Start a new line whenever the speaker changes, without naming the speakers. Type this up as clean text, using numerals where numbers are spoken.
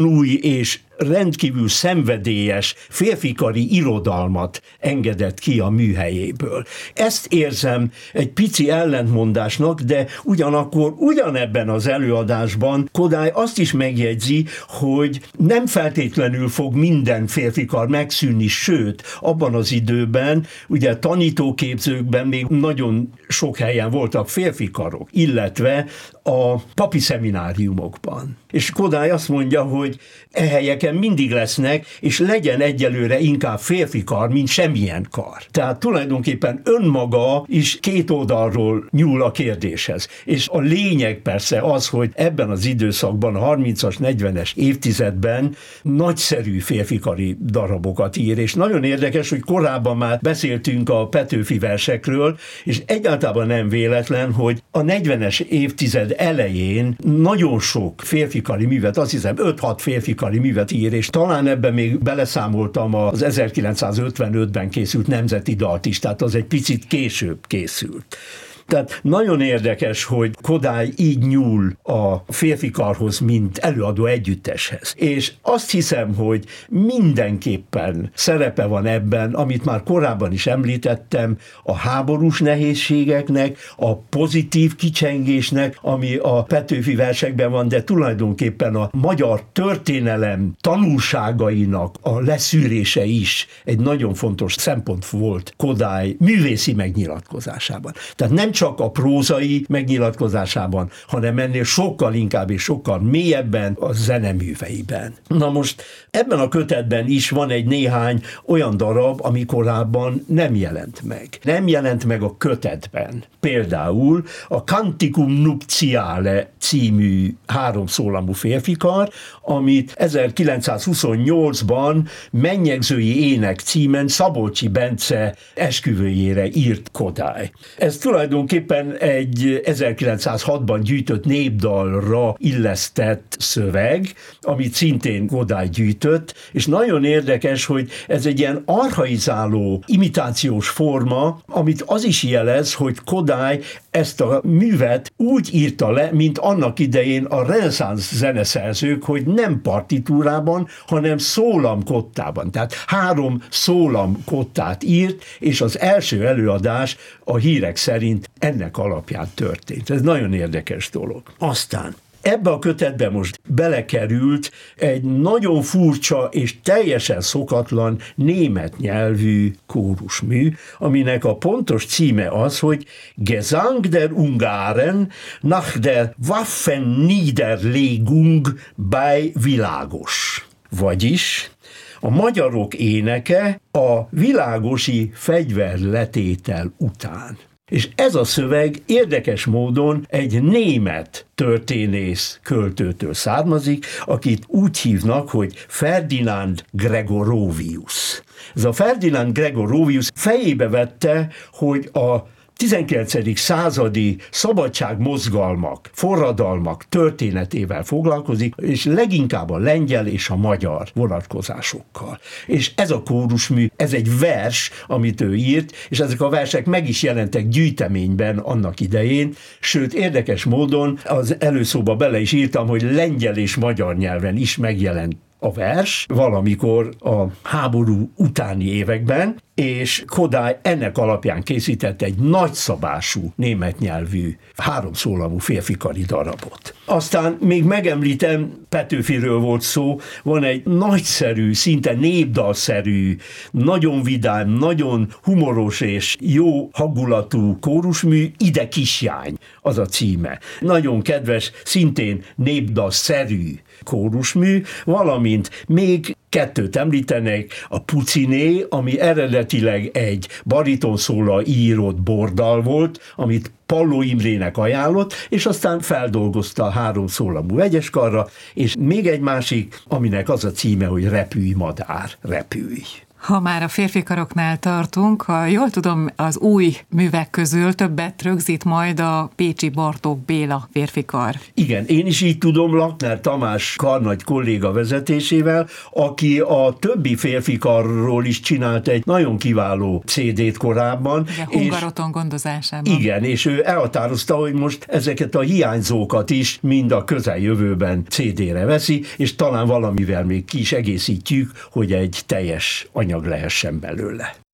új és rendkívül szenvedélyes férfikari irodalmat engedett ki a műhelyéből. Ezt érzem egy pici ellentmondásnak, de ugyanakkor ugyanebben az előadásban Kodály azt is megjegyzi, hogy nem feltétlenül fog minden férfikar megszűnni, sőt, abban az időben, ugye tanítóképzőkben még nagyon sok helyen voltak férfikarok, illetve a papi szemináriumokban. És Kodály azt mondja, hogy e helyeken mindig lesznek, és legyen egyelőre inkább férfi kar, mint semmilyen kar. Tehát tulajdonképpen önmaga is két oldalról nyúl a kérdéshez. És a lényeg persze az, hogy ebben az időszakban, a 30-as, 40-es évtizedben nagyszerű férfikari darabokat ír, és nagyon érdekes, hogy korábban már beszéltünk a Petőfi versekről, és egyáltalán nem véletlen, hogy a 40-es évtized elején nagyon sok férfikari művet, azt hiszem 5-6 férfikari művet ír, és talán ebben még beleszámoltam az 1955-ben készült Nemzeti Dalt is, tehát az egy picit később készült. Tehát nagyon érdekes, hogy Kodály így nyúl a férfikarhoz, mint előadó együtteshez. És azt hiszem, hogy mindenképpen szerepe van ebben, amit már korábban is említettem, a háborús nehézségeknek, a pozitív kicsengésnek, ami a Petőfi versekben van, de tulajdonképpen a magyar történelem tanulságainak a leszűrése is egy nagyon fontos szempont volt Kodály művészi megnyilatkozásában. Tehát nem csak a prózai megnyilatkozásában, hanem ennél sokkal inkább és sokkal mélyebben a zeneműveiben. Na most ebben a kötetben is van egy néhány olyan darab, ami korábban nem jelent meg. Nem jelent meg a kötetben. Például a Canticum Nuptiale című háromszólamú férfikar, amit 1928-ban Mennyegzői ének címen Szabolcsi Bence esküvőjére írt Kodály. Ez tulajdonképpen egy 1906-ban gyűjtött népdalra illesztett szöveg, amit szintén Kodály gyűjtött, és nagyon érdekes, hogy ez egy ilyen archaizáló imitációs forma, amit az is jelez, hogy Kodály ezt a művet úgy írta le, mint annak idején a reneszánsz zeneszerzők, hogy nem partitúrában, hanem szólamkottában. Tehát 3 szólamkottát írt, és az első előadás a hírek szerint ennek alapján történt. Ez nagyon érdekes dolog. Aztán ebbe a kötetbe most belekerült egy nagyon furcsa és teljesen szokatlan német nyelvű kórusmű, aminek a pontos címe az, hogy Gesang der Ungaren nach der Waffenniederlegung bei Világos. Vagyis a magyarok éneke a világosi fegyverletétel után. És ez a szöveg érdekes módon egy német történész költőtől származik, akit úgy hívnak, hogy Ferdinand Gregorovius. Ez a Ferdinand Gregorovius fejébe vette, hogy a 19. századi szabadságmozgalmak, forradalmak történetével foglalkozik, és leginkább a lengyel és a magyar vonatkozásokkal. És ez a kórusmű, ez egy vers, amit ő írt, és ezek a versek meg is jelentek gyűjteményben annak idején, sőt érdekes módon az előszóba bele is írtam, hogy lengyel és magyar nyelven is megjelent a vers valamikor a háború utáni években, és Kodály ennek alapján készített egy nagyszabású német nyelvű háromszólamú férfikari darabot. Aztán még megemlítem, Petőfiről volt szó, van egy nagyszerű, szinte népdalszerű, nagyon vidám, nagyon humoros és jó hangulatú kórusmű, Ide kisjány az a címe. Nagyon kedves, szintén népdalszerű kórusmű, valamint még 2 említenek, a Puciné, ami eredetileg egy baritonszóllal írott bordal volt, amit Palló Imrének ajánlott, és aztán feldolgozta a 3 szólamú vegyeskarra, és még egy másik, aminek az a címe, hogy Repülj, madár, repülj.
Ha már a férfikaroknál tartunk, ha jól tudom, az új művek közül többet rögzít majd a pécsi Bartók Béla férfikar.
Igen, én is így tudom, Lakner Tamás karnagy kolléga vezetésével, aki a többi férfikarról is csinált egy nagyon kiváló CD-t korábban.
Igen, Hungaroton gondozásában.
Igen, és ő elhatározta, hogy most ezeket a hiányzókat is mind a közeljövőben CD-re veszi, és talán valamivel még ki is egészítjük, hogy egy teljes anyag lehessen belőle.